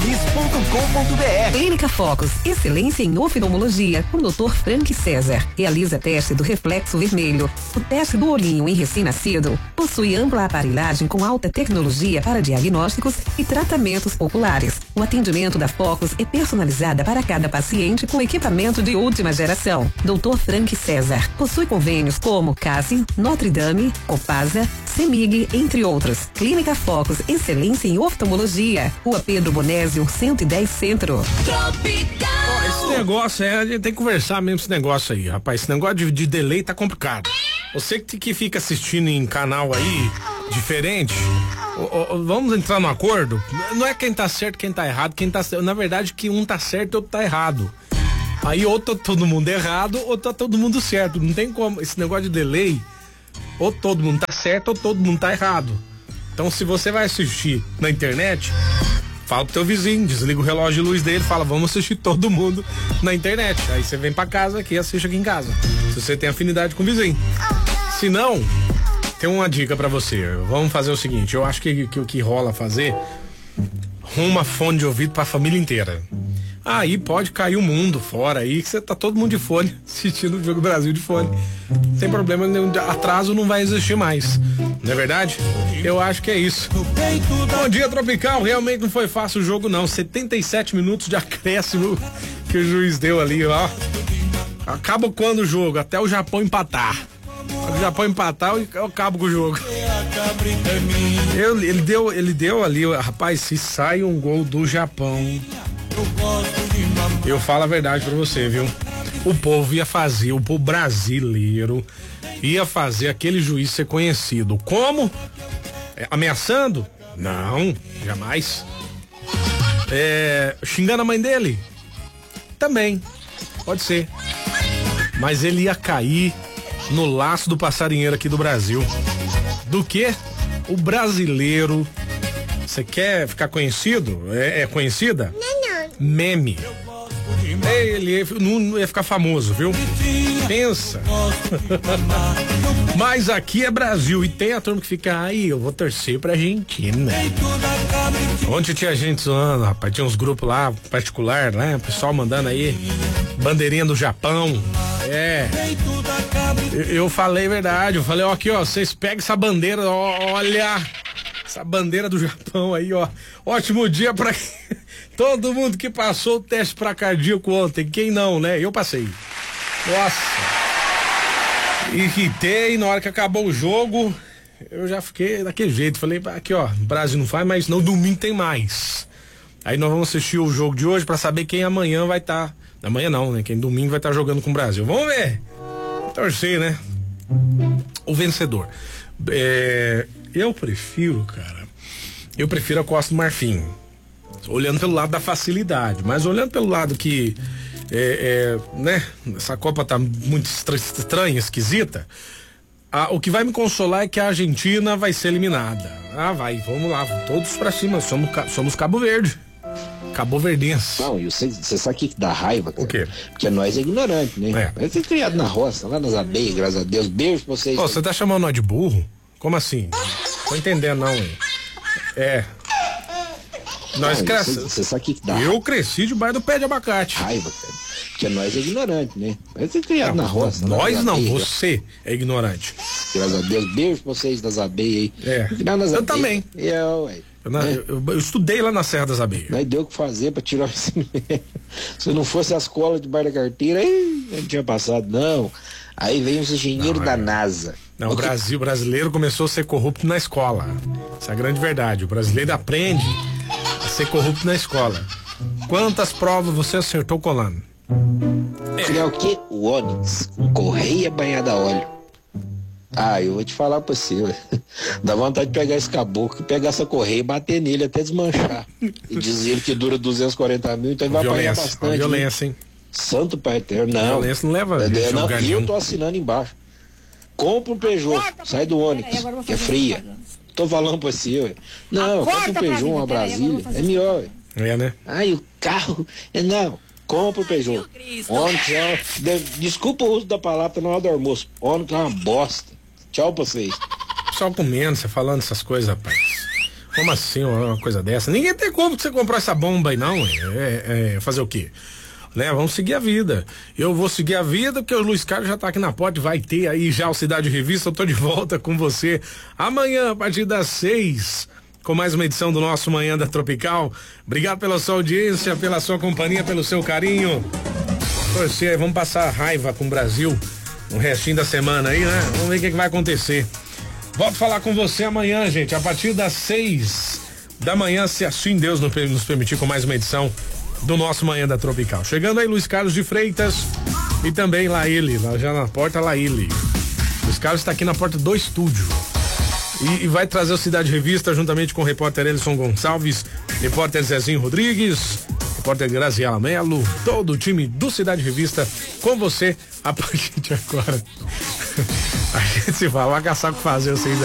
Clínica Focus, excelência em oftalmologia, com o Dr. Frank César. Realiza teste do reflexo vermelho, o teste do olhinho em recém-nascido. Possui ampla aparelhagem com alta tecnologia para diagnósticos e tratamentos oculares. O atendimento da Focus é personalizada para cada paciente com equipamento de última geração. Dr. Frank César possui convênios como CASI, Notre Dame, Copasa, CEMIG, entre outros. Clínica Focus, excelência em oftalmologia. Rua Pedro Bonésio, 110 Centro. Esse negócio a gente tem que conversar mesmo esse negócio aí, rapaz. Esse negócio de delay tá complicado. Você que fica assistindo em canal aí, diferente, vamos entrar no acordo? Não é quem tá certo, quem tá errado, na verdade que um tá certo e outro tá errado. Aí ou tá todo mundo errado ou tá todo mundo certo. Não tem como, esse negócio de delay, ou todo mundo tá certo ou todo mundo tá errado. Então se você vai assistir na internet, fala pro teu vizinho, desliga o relógio de luz dele, fala, vamos assistir todo mundo na internet. Aí você vem pra casa aqui e assiste aqui em casa. Se você tem afinidade com o vizinho. Se não, tem uma dica pra você. Vamos fazer o seguinte, eu acho que o que rola fazer, uma fone de ouvido pra família inteira. Aí pode cair o mundo fora aí, que você tá todo mundo de fone, assistindo o Jogo Brasil de fone. Sem problema nenhum, atraso não vai existir mais. Não é verdade? Eu acho que é isso. Bom dia, Tropical. Realmente não foi fácil o jogo, não. 77 minutos de acréscimo que o juiz deu ali, ó. Acaba quando o jogo? Até o Japão empatar. O Japão empatar, eu acabo com o jogo. Ele deu ali, rapaz, se sai um gol do Japão, eu falo a verdade pra você, viu? O povo brasileiro ia fazer aquele juiz ser conhecido. Como? Ameaçando? Não, jamais. Xingando a mãe dele? Também, pode ser. Mas ele ia cair no laço do passarinheiro aqui do Brasil. Do que? O brasileiro. Você quer ficar conhecido? É conhecida? Não. Meme. Ele não ia ficar famoso, viu? Pensa. Mas aqui é Brasil e tem a turma que fica, eu vou torcer pra Argentina. Ontem tinha gente zoando, rapaz, tinha uns grupos lá, particular, né? O pessoal mandando aí, bandeirinha do Japão. Eu falei a verdade, eu falei, aqui, vocês pegam essa bandeira, olha, essa bandeira do Japão aí, ótimo dia pra todo mundo que passou o teste pra cardíaco ontem, quem não, né? Eu passei. Nossa. Irritei, na hora que acabou o jogo, eu já fiquei daquele jeito, falei, aqui, Brasil não faz, mas não, domingo tem mais. Aí nós vamos assistir o jogo de hoje pra saber quem amanhã vai estar, amanhã não, né? Quem domingo vai estar jogando com o Brasil. Vamos ver. Torcer, né? O vencedor. Eu prefiro a Costa do Marfim. Olhando pelo lado da facilidade, mas olhando pelo lado que né? Essa Copa tá muito estranha, esquisita. O que vai me consolar é que a Argentina vai ser eliminada. Vamos lá, todos pra cima. Somos Cabo Verde. Cabo-verdense. Não, e você sabe o que dá raiva, cara? O quê? Porque nós é ignorante, né? Nós é criado na roça, lá nas abelhas, graças a Deus. Beijo pra vocês. Você tá chamando nós de burro? Como assim? Tô entendendo, não, hein? Nós crescemos. Você sabe o que dá? Eu cresci debaixo do pé de abacate. Raiva, cara. Porque nós é ignorante, né? Nós é criado na roça. Nós não, você é ignorante. Graças a Deus, beijo pra vocês das abelhas aí. Eu também. Eu estudei lá na Serra das Abelhas. Nós deu o que fazer pra tirar esse menino. Se não fosse as colas debaixo da carteira, aí não tinha passado, não. Aí vem os engenheiros da NASA. Não, o brasileiro começou a ser corrupto na escola. Essa é a grande verdade. O brasileiro aprende a ser corrupto na escola. Quantas provas você acertou colando? É o quê? O Onix, com correia banhada a óleo. Eu vou te falar pra você, dá vontade de pegar esse caboclo, pegar essa correia e bater nele até desmanchar. E dizer que dura 240 mil, então ele vai apanhar bastante. Violência, hein? Santo Pai Eterno, não. Violência não leva não, eu tô assinando embaixo. Compra um Peugeot, sai do Onix, que é fria. Tô falando pra você, não, compra um Peugeot, uma Brasília, é melhor. Né? O carro, não. Compra o Peugeot. Onix desculpa o uso da palavra na hora do almoço. Onix é uma bosta. Tchau pra vocês. Só comendo, você falando essas coisas, rapaz. Como assim uma coisa dessa? Ninguém tem como que você comprou essa bomba aí, não. Fazer o quê? Né? Vamos seguir a vida. Eu vou seguir a vida porque o Luiz Carlos já tá aqui na porta, vai ter aí já o Cidade Revista. Eu tô de volta com você amanhã a partir das 6 com mais uma edição do nosso Manhã da Tropical. Obrigado pela sua audiência, pela sua companhia, pelo seu carinho. Torcer, vamos passar raiva com o Brasil no restinho da semana aí, né? Vamos ver o que vai acontecer. Volto a falar com você amanhã, gente, a partir das 6 da manhã, se assim Deus nos permitir, com mais uma edição do nosso Manhã da Tropical. Chegando aí Luiz Carlos de Freitas e também lá já na porta, Luiz Carlos está aqui na porta do estúdio e vai trazer o Cidade Revista juntamente com o repórter Elison Gonçalves, repórter Zezinho Rodrigues, repórter Graziela Melo, todo o time do Cidade Revista com você a partir de agora. A gente se fala, vai caçar o que fazer vocês aí.